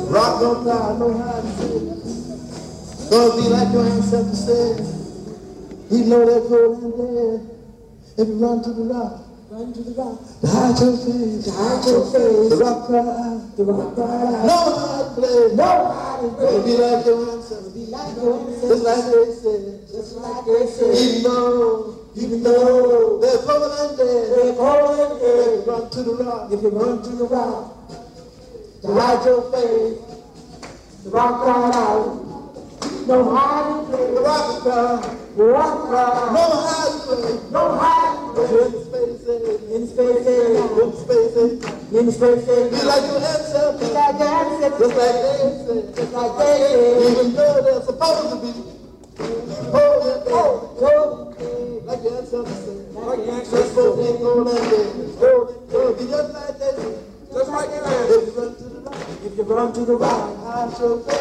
Rock don't cry, know how to say. Gonna be like your ancestors said. You know they're cold and dead. If you run to the rock, Run to the rock. to hide your face, To hide your face. the rock cry. The rock cry. Know how to play. Know how to play. Be like your ancestors. Be like your ancestors. Just like they said. Just like they said. Even though they're cold and dead. They're cold and dead. If you run to the rock, If you run to the rock, to hide your face, the rock cried out. Know how to play. the rock cry. The rock cried. Know how to play. Know how to play. In space, In space area. in space, In space area. be like your ancestors. Be like your ancestors. Just like they said. Just like they said. Even though they're supposed to be cold and dead. Go. Like your ancestors said. Like your They're ancestors. supposed to be cold and dead. Cold and dead. Be just like they said. Just like your If you run to the rock, If you run to the rock. hide your face.